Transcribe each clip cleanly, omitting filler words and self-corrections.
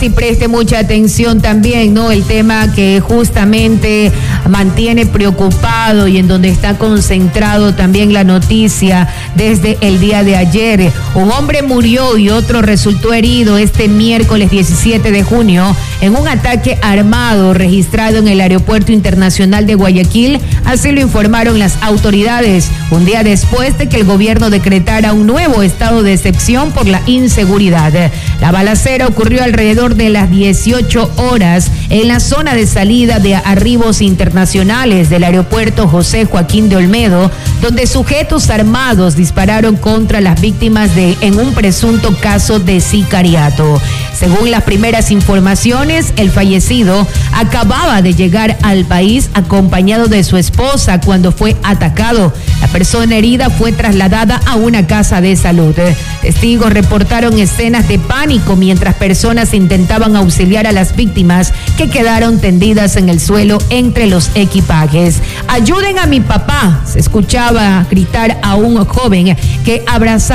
si preste mucha atención también, ¿no? El tema que justamente mantiene preocupado y en donde está concentrado también la noticia desde el día de ayer. Un hombre murió y otro resultó herido este miércoles 17 de junio en un ataque armado registrado en el Aeropuerto Internacional de Guayaquil, así lo informaron las autoridades, un día después de que el gobierno decretara un nuevo estado de excepción por la inseguridad. La balacera ocurrió alrededor de las 18 horas en la zona de salida de arribos internacionales del aeropuerto José Joaquín de Olmedo, donde sujetos armados dispararon contra las víctimas en un presunto caso de sicariato. Según las primeras informaciones, el fallecido acababa de llegar al país acompañado de su esposa cuando fue atacado. La persona herida fue trasladada a una casa de salud. Testigos reportaron escenas de pánico mientras personas intentaban auxiliar a las víctimas que quedaron tendidas en el suelo entre los equipajes. ¡Ayuden a mi papá!, se escuchaba gritar a un joven que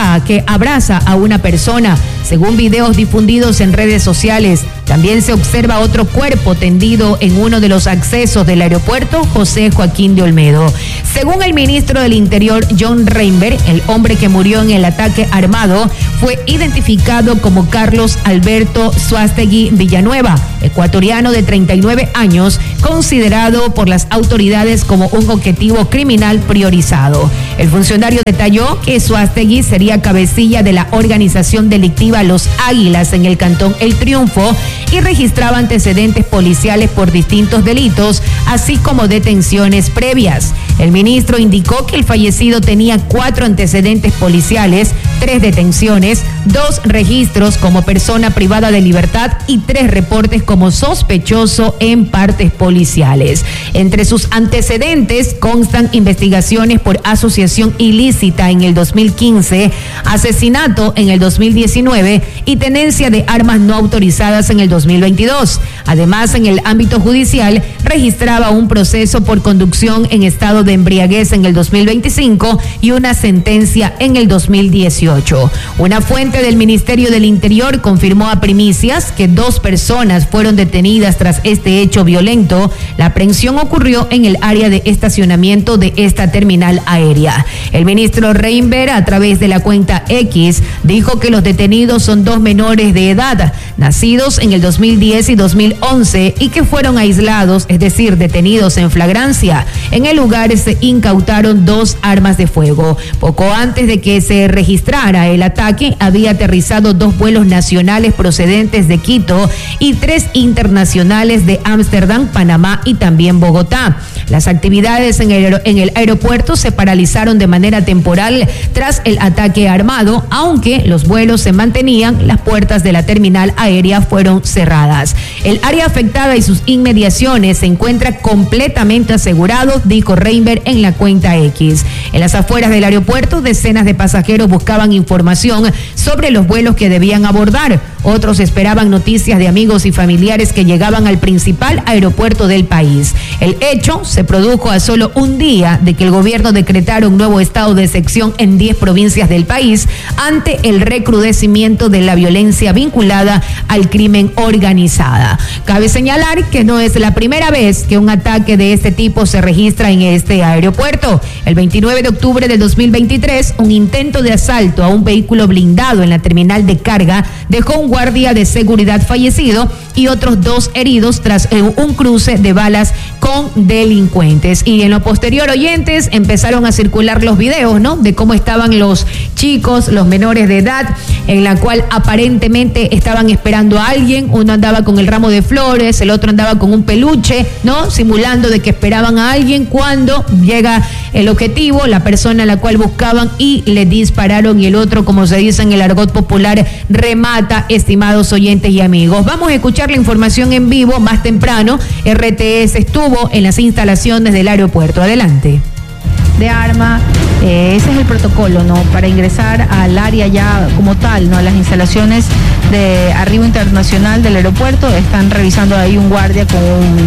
abraza a una persona. Según videos difundidos en redes sociales, también se observa otro cuerpo tendido en uno de los accesos del aeropuerto José Joaquín de Olmedo. Según el ministro del Interior, John Reinberg, el hombre que murió en el ataque armado fue identificado como Carlos Alberto Suástegui Villanueva, ecuatoriano de 39 años, considerado por las autoridades como un objetivo criminal priorizado. El funcionario detalló que Suástegui sería cabecilla de la organización delictiva Los Águilas en el cantón El Triunfo y registraba antecedentes policiales por distintos delitos, así como detenciones previas. El ministro indicó que el fallecido tenía 4 antecedentes policiales, 3 detenciones, 2 registros como persona privada de libertad y 3 reportes como sospechoso en partes policiales. Entre sus antecedentes constan investigaciones por asociación ilícita en el 2015, asesinato en el 2019 y tenencia de armas no autorizadas en el 2022. Además, en el ámbito judicial, registraba un proceso por conducción en estado de embriaguez en el 2025 y una sentencia en el 2018. Una fuente del Ministerio del Interior confirmó a Primicias que 2 personas fueron detenidas tras este hecho violento. La aprehensión ocurrió en el área de estacionamiento de esta terminal aérea. El ministro Reinberg, a través de la cuenta X, dijo que los detenidos son 2 menores de edad, nacidos en el 2010 y 2011 y que fueron aislados, es decir, detenidos en flagrancia. En el lugar se incautaron 2 armas de fuego. Poco antes de que se registrara el ataque, había aterrizado 2 vuelos nacionales procedentes de Quito y 3 internacionales de Ámsterdam, Panamá y también Bogotá. Las actividades en el aeropuerto se paralizaron de manera temporal tras el ataque armado, aunque los vuelos se mantenían, las puertas de la terminal aérea fueron cerradas. El área afectada y sus inmediaciones se encuentra completamente asegurado, dijo Reinberg en la cuenta X. En las afueras del aeropuerto, decenas de pasajeros buscaban información sobre los vuelos que debían abordar. Otros esperaban noticias de amigos y familiares que llegaban al principal aeropuerto del país. El hecho se produjo a solo un día de que el gobierno decretara un nuevo estado de excepción en 10 provincias del país ante el recrudecimiento de la violencia vinculada al crimen organizada. Cabe señalar que no es la primera vez que un ataque de este tipo se registra en este aeropuerto. El 29 de octubre del 2023, un intento de asalto a un vehículo blindado en la terminal de carga dejó un guardia de seguridad fallecido y otros 2 heridos tras un cruce de balas con delincuentes. Y en lo posterior, oyentes, empezaron a circular los videos, ¿no?, de cómo estaban los chicos, los menores de edad, en la cual aparentemente estaban esperando a alguien. Uno andaba con el ramo de flores, el otro andaba con un peluche, ¿no?, simulando de que esperaban a alguien. Cuando llega el objetivo, la persona a la cual buscaban, y le dispararon, y el otro, como se dice en el argot popular, remata, estimados oyentes y amigos. Vamos a escuchar la información en vivo más temprano. RTS estuvo en las instalaciones del aeropuerto. Adelante. De arma, ese es el protocolo, ¿no?, para ingresar al área ya como tal, ¿no?, a las instalaciones de arribo internacional del aeropuerto. Están revisando ahí un guardia con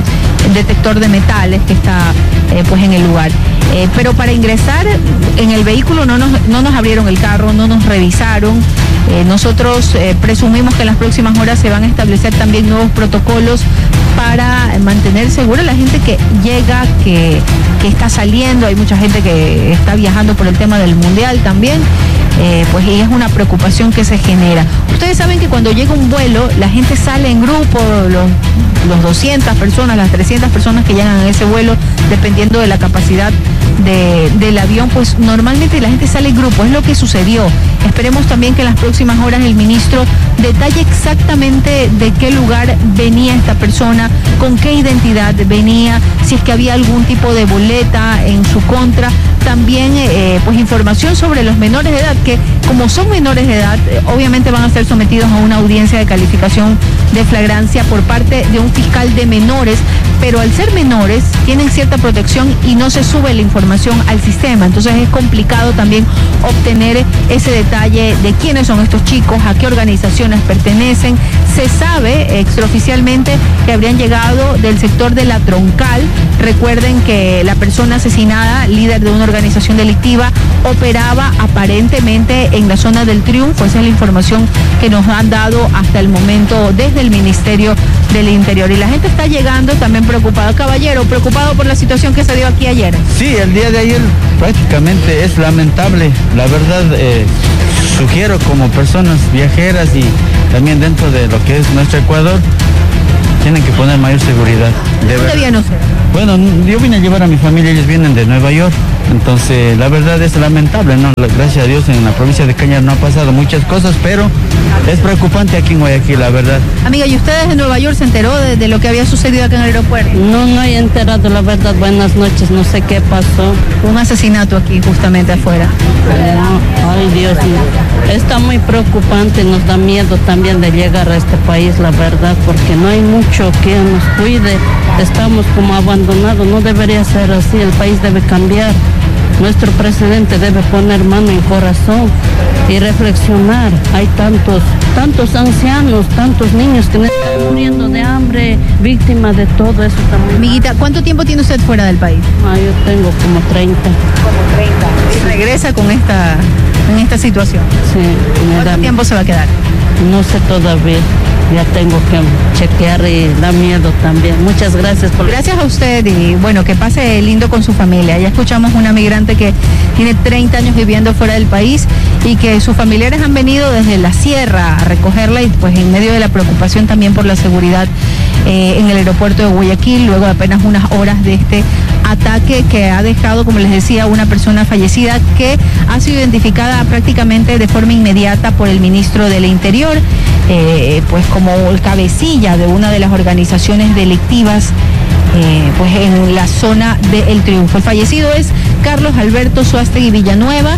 un detector de metales que está pues en el lugar. Pero para ingresar en el vehículo no nos abrieron el carro, no nos revisaron. Nosotros presumimos que en las próximas horas se van a establecer también nuevos protocolos para mantener segura a la gente que llega, que está saliendo. Hay mucha gente que está viajando por el tema del mundial también. Pues y es una preocupación que se genera. Ustedes saben que cuando llega un vuelo, la gente sale en grupo, los 200 personas, las 300 personas que llegan a ese vuelo, dependiendo de la capacidad del avión, pues normalmente la gente sale en grupo, es lo que sucedió. Esperemos también que en las próximas horas el ministro detalle exactamente de qué lugar venía esta persona, con qué identidad venía, si es que había algún tipo de boleta en su contra. También pues información sobre los menores de edad, que como son menores de edad, obviamente van a ser sometidos a una audiencia de calificación de flagrancia por parte de un fiscal de menores, pero al ser menores tienen cierta protección y no se sube la información al sistema. Entonces es complicado también obtener ese detalle de quiénes son estos chicos, a qué organizaciones pertenecen. Se sabe extraoficialmente que habrían llegado del sector de La Troncal. Recuerden que la persona asesinada, líder de una organización delictiva, operaba aparentemente en la zona del Triunfo. Esa es la información que nos han dado hasta el momento desde el Ministerio del Interior. Y la gente está llegando también preocupada. Caballero, preocupado por la situación que se dio aquí ayer. Sí, el día de ayer prácticamente es lamentable. La verdad, sugiero como personas viajeras y también dentro de lo que es nuestro Ecuador, tienen que poner mayor seguridad. ¿Dónde viene usted? Bueno, yo vine a llevar a mi familia, ellos vienen de Nueva York, entonces la verdad es lamentable, ¿no? Gracias a Dios en la provincia de Cañar no ha pasado muchas cosas, pero es preocupante aquí en Guayaquil, la verdad. Amiga, ¿y usted desde Nueva York se enteró de lo que había sucedido acá en el aeropuerto? No he enterado, la verdad. Buenas noches, no sé qué pasó. Un asesinato aquí justamente afuera. No, ay Dios mío. Está muy preocupante, nos da miedo también de llegar a este país, la verdad, porque no hay mucho que nos cuide. Estamos como abandonados, no debería ser así, el país debe cambiar. Nuestro presidente debe poner mano en corazón y reflexionar. Hay tantos ancianos, tantos niños que están muriendo de hambre, víctimas de todo eso también. Amiguita, ¿cuánto tiempo tiene usted fuera del país? Yo tengo como 30. ¿Y regresa con en esta situación? Sí. ¿Cuánto tiempo se va a quedar? No sé todavía. Ya tengo que chequear y da miedo también. Muchas gracias por... Gracias a usted y bueno, que pase lindo con su familia. Ya escuchamos una migrante que tiene 30 años viviendo fuera del país y que sus familiares han venido desde la sierra a recogerla y pues en medio de la preocupación también por la seguridad en el aeropuerto de Guayaquil, luego de apenas unas horas de este ataque que ha dejado, como les decía, una persona fallecida que ha sido identificada prácticamente de forma inmediata por el ministro del Interior, pues como el cabecilla de una de las organizaciones delictivas pues en la zona de El Triunfo. El fallecido es Carlos Alberto Suástegui Villanueva,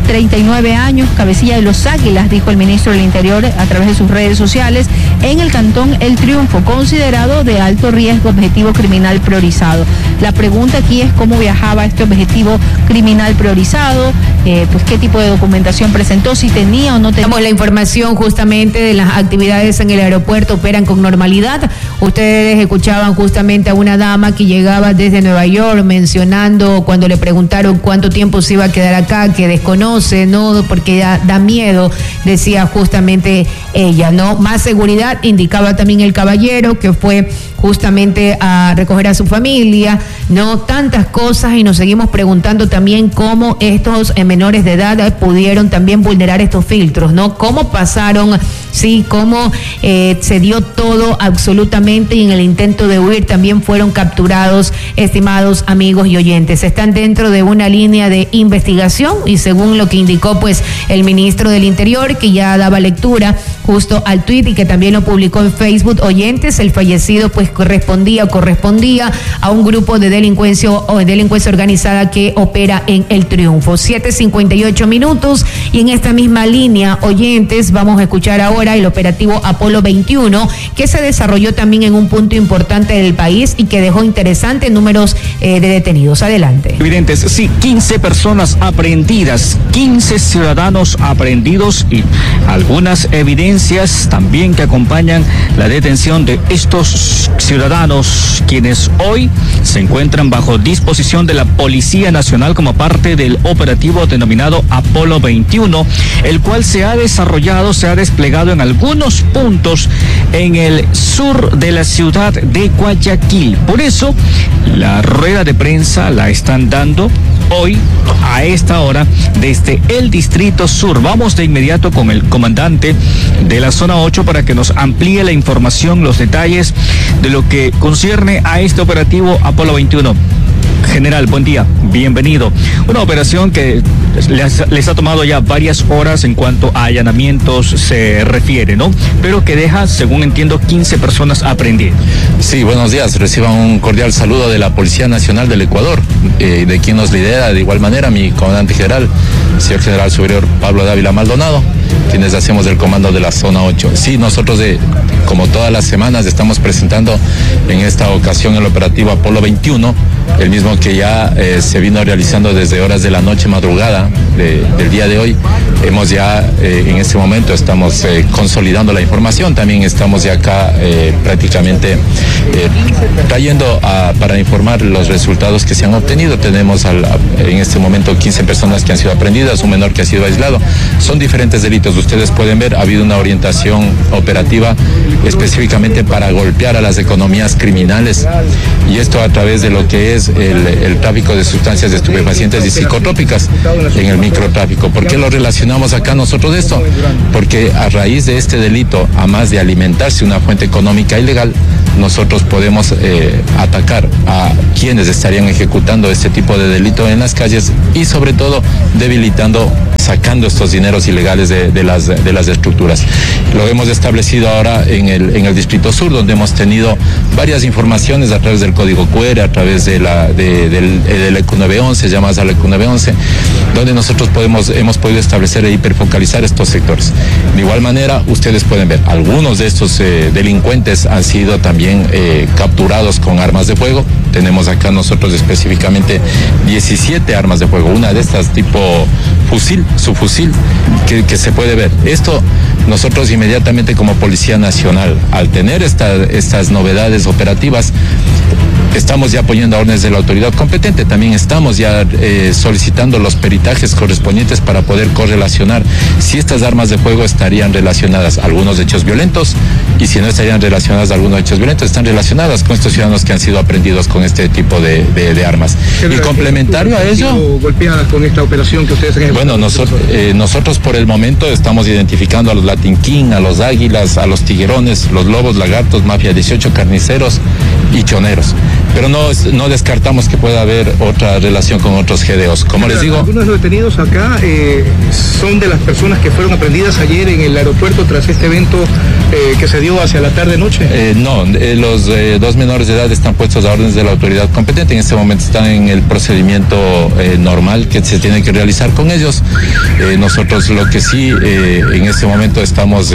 39 años, cabecilla de los Águilas, dijo el ministro del Interior a través de sus redes sociales, en el cantón El Triunfo, considerado de alto riesgo objetivo criminal priorizado. La pregunta aquí es cómo viajaba este objetivo criminal priorizado, pues qué tipo de documentación presentó, si tenía o no tenía. Tenemos la información justamente de las actividades en el aeropuerto, operan con normalidad. Ustedes escuchaban justamente a una dama que llegaba desde Nueva York mencionando cuando le preguntaron cuánto tiempo se iba a quedar acá, que desconoce, ¿no? Porque ya da miedo, decía justamente ella, ¿no? Más seguridad, indicaba también el caballero que fue justamente a recoger a su familia, ¿no? Tantas cosas y nos seguimos preguntando también cómo estos menores de edad pudieron también vulnerar estos filtros, ¿no? Cómo pasaron, sí, cómo se dio todo absolutamente y en el intento de huir también fueron capturados, estimados amigos y oyentes. Están dentro de una línea de investigación y según lo que indicó pues el ministro del Interior, que ya daba lectura justo al tuit y que también lo publicó en Facebook, oyentes, el fallecido pues correspondía a un grupo de delincuencia organizada que opera en El Triunfo. 7:58 minutos y en esta misma línea, oyentes, vamos a escuchar ahora hora el operativo Apolo 21, que se desarrolló también en un punto importante del país y que dejó interesantes números de detenidos. Adelante. Evidentes, sí, 15 personas aprehendidas, 15 ciudadanos aprehendidos y algunas evidencias también que acompañan la detención de estos ciudadanos, quienes hoy se encuentran bajo disposición de la Policía Nacional como parte del operativo denominado Apolo 21, el cual se ha desplegado en algunos puntos en el sur de la ciudad de Guayaquil. Por eso, la rueda de prensa la están dando hoy a esta hora desde el Distrito Sur. Vamos de inmediato con el comandante de la zona 8 para que nos amplíe la información, los detalles de lo que concierne a este operativo Apolo 21. General, buen día, bienvenido. Una operación que les ha tomado ya varias horas en cuanto a allanamientos se refiere, ¿no? Pero que deja, según entiendo, 15 personas aprehendidas. Sí, buenos días. Reciban un cordial saludo de la Policía Nacional del Ecuador, de quien nos lidera de igual manera mi comandante general, señor general superior Pablo Dávila Maldonado, quienes hacemos del comando de la zona 8. Sí, nosotros como todas las semanas estamos presentando en esta ocasión el operativo Apolo 21, el mismo que ya se vino realizando desde horas de la noche madrugada del día de hoy. Hemos ya en este momento estamos consolidando la información, también estamos ya acá prácticamente trayendo para informar los resultados que se han obtenido. Tenemos en este momento 15 personas que han sido aprehendidas, un menor que ha sido aislado. Son diferentes delitos, ustedes pueden ver, ha habido una orientación operativa específicamente para golpear a las economías criminales, y esto a través de lo que es el tráfico de sustancias de estupefacientes y psicotrópicas en el microtráfico. ¿Por qué lo relacionamos acá nosotros de esto? Porque a raíz de este delito, a más de alimentarse una fuente económica ilegal, nosotros podemos atacar a quienes estarían ejecutando este tipo de delito en las calles y sobre todo sacando estos dineros ilegales de las estructuras. Lo hemos establecido ahora en el Distrito Sur, donde hemos tenido varias informaciones a través del código QR, a través del EQ 911, llamadas al EQ 911, donde nosotros hemos podido establecer e hiperfocalizar estos sectores. De igual manera, ustedes pueden ver, algunos de estos delincuentes han sido también capturados con armas de fuego. Tenemos acá nosotros específicamente 17 armas de fuego, una de estas tipo subfusil, que se puede ver. Esto nosotros inmediatamente como Policía Nacional, al tener estas novedades operativas, estamos ya poniendo a órdenes de la autoridad competente. También estamos ya solicitando los peritajes correspondientes para poder correlacionar si estas armas de fuego estarían relacionadas a algunos hechos violentos, y si no estarían relacionadas a algunos hechos violentos, están relacionadas con estos ciudadanos que han sido aprehendidos con este tipo de armas. Y complementario a ello, golpeadas con esta operación que ustedes han hecho. Bueno, nosotros por el momento estamos identificando a los Latin King, a los Águilas, a los Tiguerones, los Lobos, Lagartos, Mafia 18, Carniceros y Choneros. Pero no descartamos que pueda haber otra relación con otros GDOs. Como les digo, algunos de los detenidos acá son de las personas que fueron aprendidas ayer en el aeropuerto tras este evento que se dio hacia la tarde-noche. No, los dos menores de edad están puestos a órdenes de la autoridad competente. En este momento están en el procedimiento normal que se tiene que realizar con ellos. Nosotros lo que sí en este momento estamos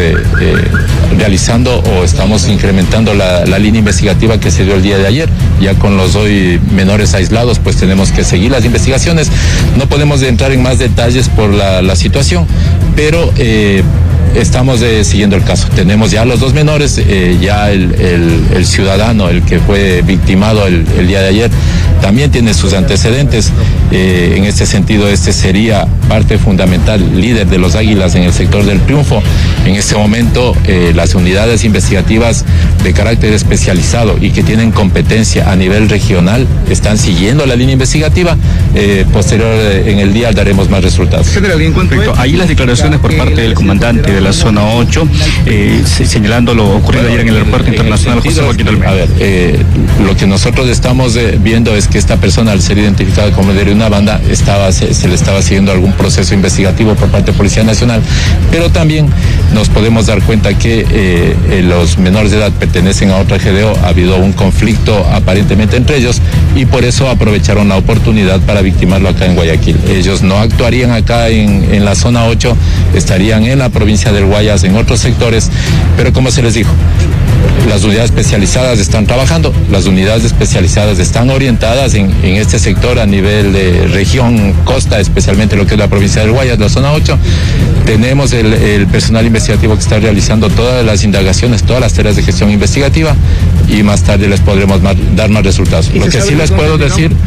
realizando o estamos incrementando la línea investigativa que se dio el día de ayer. Ya con los hoy menores aislados, pues tenemos que seguir las investigaciones. No podemos entrar en más detalles por la situación, pero estamos siguiendo el caso. Tenemos ya los dos menores, ya el ciudadano, el que fue victimado el día de ayer, también tiene sus antecedentes. En este sentido, este sería parte fundamental, líder de los Águilas en el sector del Triunfo. En este momento, las unidades investigativas de carácter especializado y que tienen competencia a nivel regional están siguiendo la línea investigativa. Posterior en el día daremos más resultados. General, en cuanto Perfecto. Ahí las declaraciones por parte del comandante de la zona 8, señalando lo ocurrido ayer en el aeropuerto internacional José Joaquín Olmedo. A ver, lo que nosotros estamos viendo es que esta persona, al ser identificada como líder de una banda, se le estaba siguiendo algún proceso investigativo por parte de Policía Nacional, pero también nos podemos dar cuenta que los menores de edad pertenecen a otra GDO, ha habido un conflicto aparentemente entre ellos y por eso aprovecharon la oportunidad para victimarlo acá en Guayaquil. Ellos no actuarían acá en la zona 8, estarían en la provincia del Guayas, en otros sectores, pero como se les dijo, las unidades especializadas están trabajando, las unidades especializadas están orientadas en este sector a nivel de región, costa, especialmente lo que es la provincia del Guayas, la zona 8. Tenemos el personal investigativo que está realizando todas las indagaciones, todas las tareas de gestión investigativa y más tarde les podremos dar más resultados. Lo que sí les puedo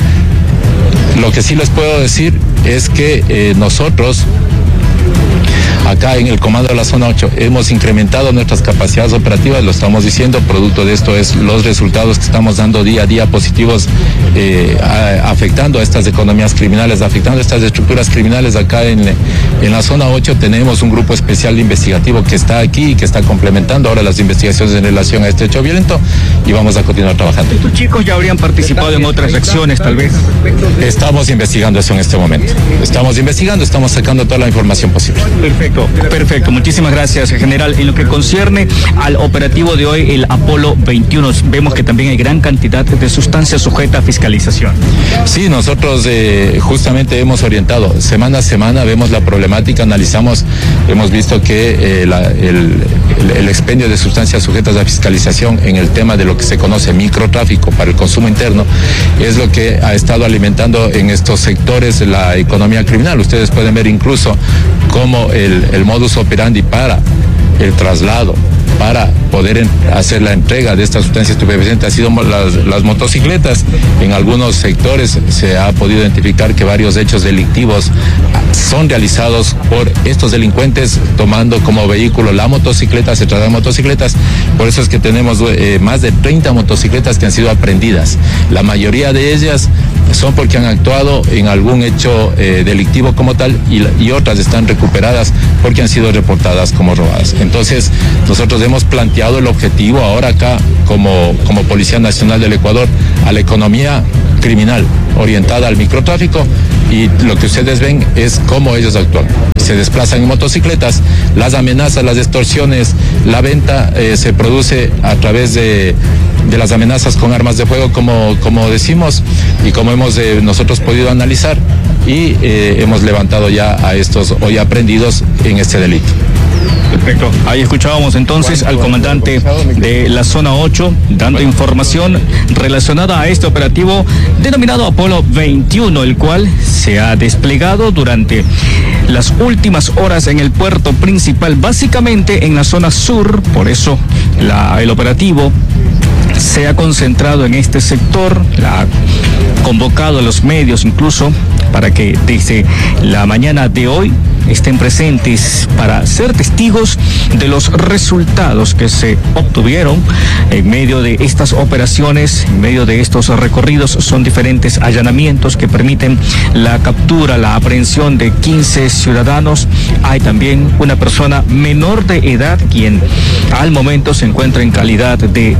decir es que nosotros acá en el comando de la zona 8 hemos incrementado nuestras capacidades operativas, lo estamos diciendo, producto de esto es los resultados que estamos dando día a día positivos, afectando a estas economías criminales, afectando a estas estructuras criminales. Acá en la zona 8 tenemos un grupo especial investigativo que está aquí y que está complementando ahora las investigaciones en relación a este hecho violento y vamos a continuar trabajando. ¿Estos chicos ya habrían participado en otras acciones tal vez? Estamos investigando eso en este momento. Estamos investigando, estamos sacando toda la información posible. Perfecto. Muchísimas gracias, general. En lo que concierne al operativo de hoy, el Apolo 21, vemos que también hay gran cantidad de sustancias sujetas a fiscalización. Sí, nosotros justamente hemos orientado. Semana a semana vemos la problemática, analizamos, hemos visto que el expendio de sustancias sujetas a fiscalización en el tema de lo que se conoce microtráfico para el consumo interno es lo que ha estado alimentando en estos sectores la economía criminal. Ustedes pueden ver incluso cómo el modus operandi para el traslado, para poder hacer la entrega de estas sustancias estupefacientes ha sido las motocicletas. En algunos sectores se ha podido identificar que varios hechos delictivos son realizados por estos delincuentes tomando como vehículo la motocicleta, se tratan de motocicletas. Por eso es que tenemos más de 30 motocicletas que han sido aprehendidas. La mayoría de ellas son porque han actuado en algún hecho delictivo como tal y otras están recuperadas porque han sido reportadas como robadas. Entonces, nosotros hemos planteado el objetivo ahora acá como Policía Nacional del Ecuador a la economía criminal orientada al microtráfico y lo que ustedes ven es cómo ellos actúan. Se desplazan en motocicletas, las amenazas, las extorsiones, la venta se produce a través de las amenazas con armas de fuego, como decimos y como hemos nosotros podido analizar y hemos levantado ya a estos hoy aprendidos en este delito. Perfecto. Ahí escuchábamos entonces al comandante de la zona 8 dando información relacionada a este operativo denominado Apolo 21, el cual se ha desplegado durante las últimas horas en el puerto principal, básicamente en la zona sur. Por eso el operativo se ha concentrado en este sector, ha convocado a los medios incluso para que desde la mañana de hoy estén presentes para ser testigos de los resultados que se obtuvieron en medio de estas operaciones, en medio de estos recorridos. Son diferentes allanamientos que permiten la captura, la aprehensión de 15 ciudadanos. Hay también una persona menor de edad quien al momento se encuentra en calidad de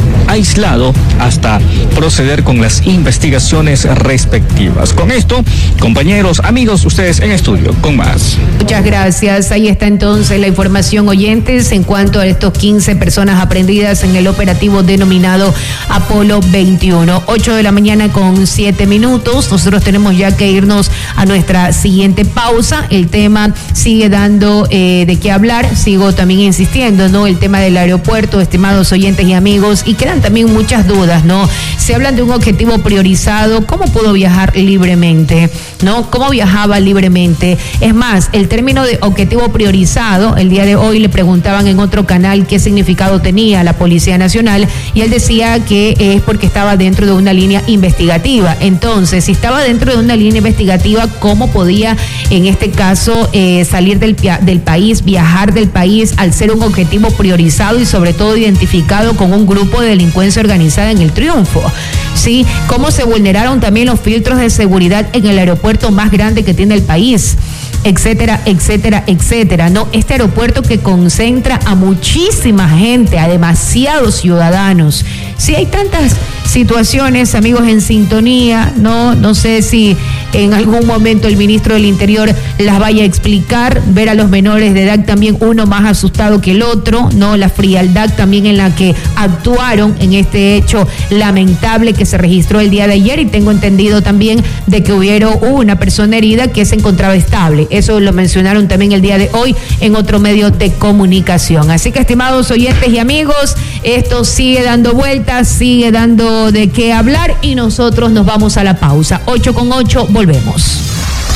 aislado hasta proceder con las investigaciones respectivas. Con esto, compañeros, amigos, ustedes en estudio con más. Muchas gracias. Ahí está entonces la información, oyentes, en cuanto a estos 15 personas aprehendidas en el operativo denominado Apolo 21. 8 de la mañana con 7 minutos. Nosotros tenemos ya que irnos a nuestra siguiente pausa. El tema sigue dando de qué hablar. Sigo también insistiendo, ¿no? El tema del aeropuerto, estimados oyentes y amigos, y quedan también muchas dudas, ¿no? Se hablan de un objetivo priorizado. ¿Cómo pudo viajar libremente? ¿No? ¿Cómo viajaba libremente? Es más, el término de objetivo priorizado, el día de hoy le preguntaban en otro canal qué significado tenía la Policía Nacional y él decía que es porque estaba dentro de una línea investigativa. Entonces, si estaba dentro de una línea investigativa, ¿cómo podía en este caso salir del país, viajar del país al ser un objetivo priorizado y sobre todo identificado con un grupo de delincuencia organizada en el Triunfo? ¿Sí? ¿Cómo se vulneraron también los filtros de seguridad en el aeropuerto más grande que tiene el país? Etcétera, etcétera, etcétera, ¿no? Este aeropuerto que concentra a muchísima gente, a demasiados ciudadanos. Sí, hay tantas situaciones, amigos, en sintonía, ¿no? No sé si en algún momento el ministro del Interior las vaya a explicar, ver a los menores de edad también, uno más asustado que el otro, ¿no? La frialdad también en la que actuaron en este hecho lamentable que se registró el día de ayer, y tengo entendido también de que hubo una persona herida que se encontraba estable. Eso lo mencionaron también el día de hoy en otro medio de comunicación. Así que, estimados oyentes y amigos, esto sigue dando vueltas, sigue dando de qué hablar, y nosotros nos vamos a la pausa. 8:08, volvemos.